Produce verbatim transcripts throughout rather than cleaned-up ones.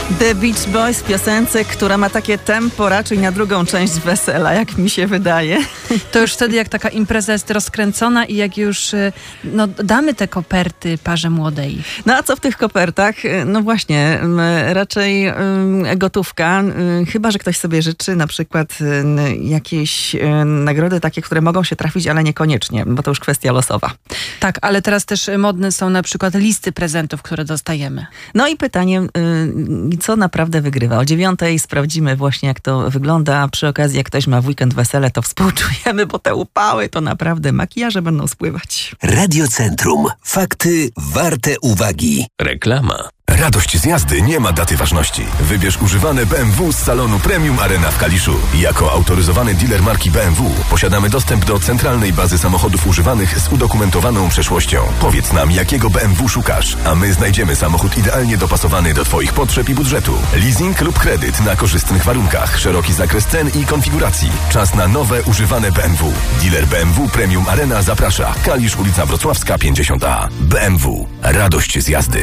The Beach Boys w piosence, która ma takie tempo raczej na drugą część wesela, jak mi się wydaje. To już wtedy, jak taka impreza jest rozkręcona i jak już no, damy te koperty parze młodej. No a co w tych kopertach? No właśnie, raczej gotówka. Chyba że ktoś sobie życzy na przykład jakieś nagrody takie, które mogą się trafić, ale niekoniecznie, bo to już kwestia losowa. Tak, ale teraz też modne są na przykład listy prezentów, które dostajemy. No i pytanie, co naprawdę wygrywa? O dziewiątej sprawdzimy właśnie, jak to wygląda. A przy okazji, jak ktoś ma w weekend wesele, to współczujemy, bo te upały to naprawdę makijaże będą spływać. Radiocentrum. Fakty warte uwagi. Reklama. Radość z jazdy nie ma daty ważności. Wybierz używane B M W z salonu Premium Arena w Kaliszu. Jako autoryzowany dealer marki B M W posiadamy dostęp do centralnej bazy samochodów używanych z udokumentowaną przeszłością. Powiedz nam, jakiego B M W szukasz, a my znajdziemy samochód idealnie dopasowany do Twoich potrzeb i budżetu. Leasing lub kredyt na korzystnych warunkach, szeroki zakres cen i konfiguracji. Czas na nowe, używane B M W. Dealer B M W Premium Arena zaprasza. Kalisz, ulica Wrocławska pięćdziesiąt A. B M W. Radość z jazdy.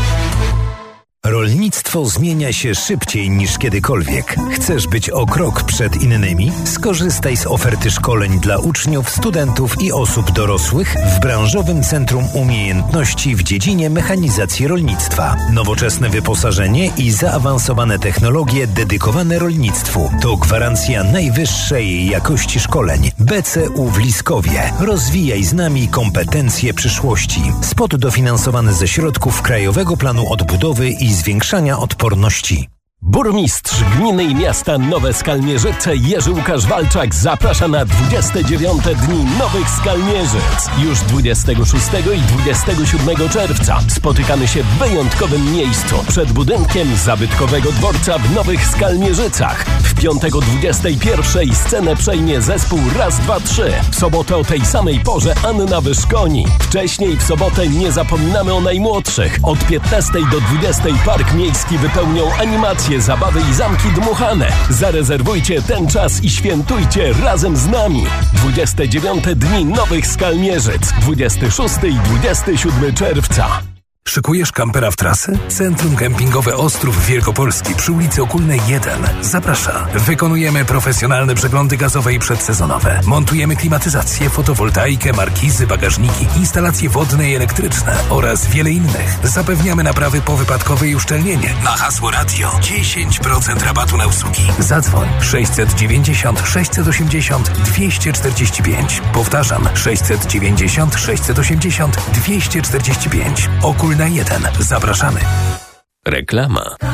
Rolnictwo zmienia się szybciej niż kiedykolwiek. Chcesz być o krok przed innymi? Skorzystaj z oferty szkoleń dla uczniów, studentów i osób dorosłych w branżowym Centrum Umiejętności w dziedzinie mechanizacji rolnictwa. Nowoczesne wyposażenie i zaawansowane technologie dedykowane rolnictwu. To gwarancja najwyższej jakości szkoleń. B C U w Liskowie. Rozwijaj z nami kompetencje przyszłości. Spot dofinansowany ze środków Krajowego Planu Odbudowy i zwiększania odporności. Burmistrz gminy i miasta Nowe Skalmierzyce Jerzy Łukasz Walczak zaprasza na dwudzieste dziewiąte Dni Nowych Skalmierzyc. Już dwudziestego szóstego i dwudziestego siódmego czerwca spotykamy się w wyjątkowym miejscu przed budynkiem zabytkowego dworca w Nowych Skalmierzycach. W piątek o dwudziestej pierwszej scenę przejmie zespół Raz, Dwa, Trzy. W sobotę o tej samej porze Anna Wyszkoni. Wcześniej w sobotę nie zapominamy o najmłodszych. Od piętnastej do dwudziestej Park Miejski wypełnią animacje, zabawy i zamki dmuchane. Zarezerwujcie ten czas i świętujcie razem z nami. dwudzieste dziewiąte Dni Nowych Skalmierzyc. dwudziestego szóstego i dwudziestego siódmego czerwca. Szykujesz kampera w trasę? Centrum Kempingowe Ostrów Wielkopolski przy ulicy Okulnej jeden zaprasza. Wykonujemy profesjonalne przeglądy gazowe i przedsezonowe. Montujemy klimatyzację, fotowoltaikę, markizy, bagażniki, instalacje wodne i elektryczne oraz wiele innych. Zapewniamy naprawy powypadkowe i uszczelnienie. Na hasło radio dziesięć procent rabatu na usługi. Zadzwoń sześćset dziewięćdziesiąt sześćset osiemdziesiąt dwieście czterdzieści pięć. Powtarzam sześćset dziewięćdziesiąt sześćset osiemdziesiąt dwieście czterdzieści pięć. Okul na jeden. Zapraszamy. Reklama.